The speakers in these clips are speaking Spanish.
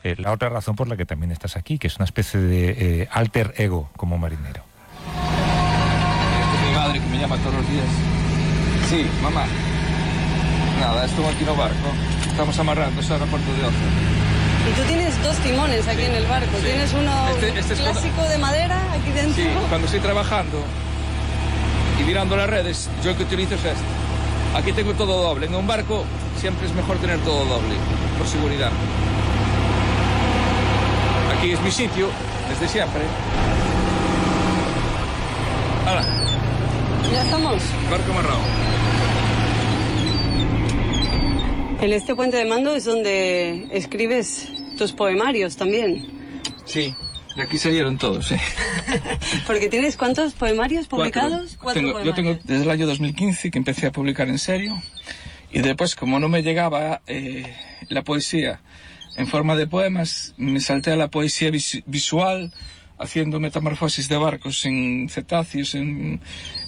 la otra razón por la que también estás aquí, que es una especie de alter ego como marinero. Mi madre que me llama todos los días. Sí, mamá. Nada, estuvo aquí en el barco. Estamos amarrando ese aeropuerto de Oza. Y tú tienes dos timones aquí en el barco. Sí. Tienes uno clásico de madera aquí dentro. Sí, cuando estoy trabajando y mirando las redes, yo el que utilizo es este. Aquí tengo todo doble. En un barco siempre es mejor tener todo doble, por seguridad. Aquí es mi sitio, desde siempre. ¡Hala! Ya estamos. Barco amarrado. En este puente de mando es donde escribes tus poemarios también. Sí, de aquí salieron todos, ¿eh? Porque tienes ¿cuántos poemarios publicados? Cuatro poemarios. Yo tengo desde el año 2015 que empecé a publicar en serio, y después, como no me llegaba la poesía en forma de poemas, me salté a la poesía visual, haciendo metamorfosis de barcos en cetáceos, en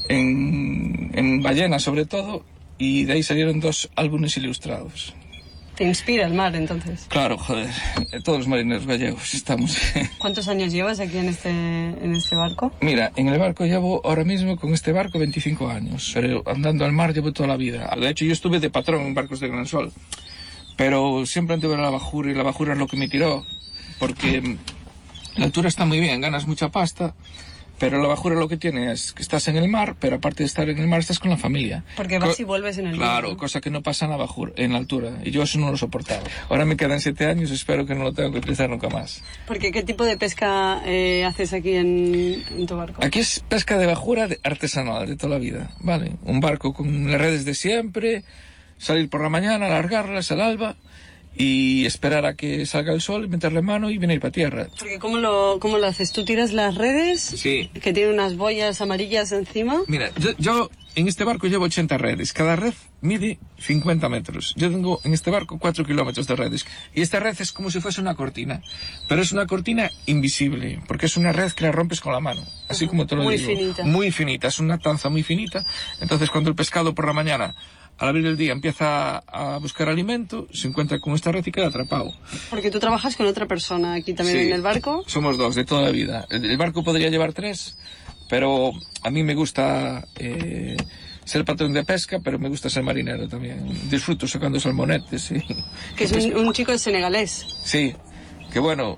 ballenas sobre todo, y de ahí salieron 2 álbumes ilustrados. ¿Te inspira el mar, entonces? Claro, joder, todos los marineros gallegos estamos. ¿Cuántos años llevas aquí en este barco? Mira, en el barco llevo ahora mismo, con este barco, 25 años, pero andando al mar llevo toda la vida. De hecho, yo estuve de patrón en barcos de Gran Sol, pero siempre anduve en la bajura, y la bajura es lo que me tiró, porque la altura está muy bien, ganas mucha pasta, pero la bajura lo que tiene es que estás en el mar, pero aparte de estar en el mar estás con la familia. Porque vas y vuelves en el mar. Claro, cosa que no pasa en la bajura, en la altura, y yo eso no lo soportaba. Ahora me quedan 7 años, espero que no lo tenga que utilizar nunca más. Porque ¿qué tipo de pesca haces aquí en tu barco? Aquí es pesca de bajura artesanal de toda la vida, ¿vale? Un barco con las redes de siempre, salir por la mañana, alargarlas al alba y esperar a que salga el sol, meterle mano y venir para tierra. Porque ¿cómo lo haces? ¿Tú tiras las redes? Sí. Que tienen unas boyas amarillas encima. Mira, yo en este barco llevo 80 redes. Cada red mide 50 metros. Yo tengo en este barco 4 kilómetros de redes. Y esta red es como si fuese una cortina. Pero es una cortina invisible, porque es una red que la rompes con la mano. Así como te lo digo. Muy finita. Muy finita. Es una tanza muy finita. Entonces, cuando el pescado por la mañana, al abrir el día, empieza a buscar alimento, se encuentra con esta red y queda atrapado. Porque tú trabajas con otra persona aquí también en el barco. Somos 2 de toda la vida. El barco podría llevar 3, pero a mí me gusta ser patrón de pesca, pero me gusta ser marinero también. Disfruto sacando salmonetes. Sí. Que es un chico senegalés. Sí, que bueno,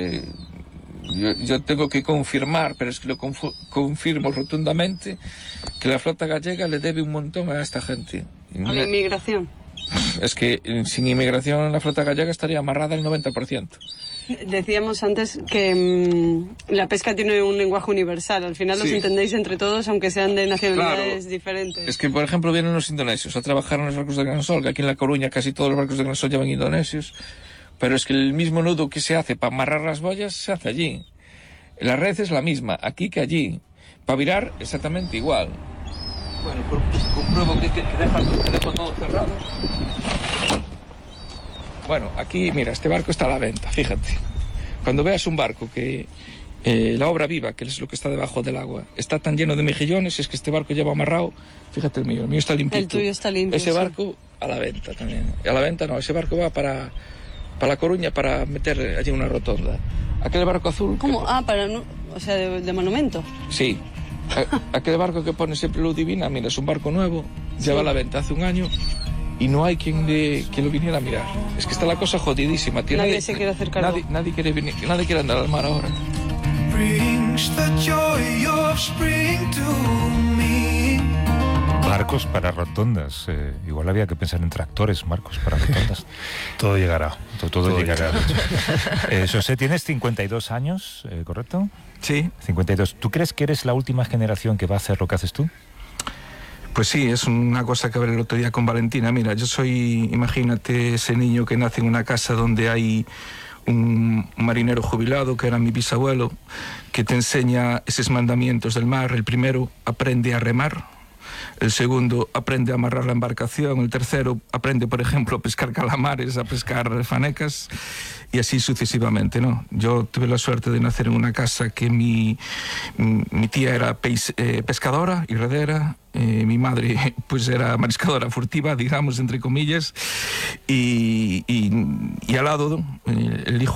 yo tengo que confirmar, pero es que lo confirmo rotundamente, que la flota gallega le debe un montón a esta gente. A la inmigración. Es que sin inmigración la flota gallega estaría amarrada el 90%. Decíamos antes que la pesca tiene un lenguaje universal. Al final los entendéis entre todos, aunque sean de nacionalidades diferentes. Es que, por ejemplo, vienen los indonesios a trabajar en los barcos de Gran Sol, que aquí en La Coruña casi todos los barcos de Gran Sol llevan indonesios. Pero es que el mismo nudo que se hace para amarrar las boyas se hace allí. La red es la misma, aquí que allí. Para virar, exactamente igual. Bueno, compruebo que dejo todo cerrado. Bueno, aquí, mira, este barco está a la venta, fíjate. Cuando veas un barco que la obra viva, que es lo que está debajo del agua, está tan lleno de mejillones, es que este barco lleva amarrado. Fíjate el mío está limpito. El tuyo está limpio. Ese barco a la venta también. A la venta no, ese barco va para La Coruña para meter allí una rotonda. Aquel barco azul... ¿Cómo? O sea, de monumento. Sí. Aquel barco que pone siempre Luz Divina, mira, es un barco nuevo, lleva a la venta hace un año y no hay quien lo viniera a mirar. Es que está la cosa jodidísima. Nadie se quiere acercar. Nadie quiere venir, nadie quiere andar al mar ahora. Barcos para rotondas. Igual había que pensar en tractores, Marcos, para rotondas. Todo llegará. Todo llegará. José, tienes 52 años, ¿correcto? Sí. 52. ¿Tú crees que eres la última generación que va a hacer lo que haces tú? Pues sí, es una cosa que hablé el otro día con Valentina. Mira, yo soy, imagínate, ese niño que nace en una casa donde hay un marinero jubilado, que era mi bisabuelo, que te enseña esos mandamientos del mar. El primero, aprende a remar. El segundo, aprende a amarrar la embarcación. El tercero, aprende, por ejemplo, a pescar calamares, a pescar fanecas, y así sucesivamente, ¿no? Yo tuve la suerte de nacer en una casa que mi tía era pescadora y redera, mi madre pues era mariscadora furtiva, digamos, entre comillas, y al lado el hijo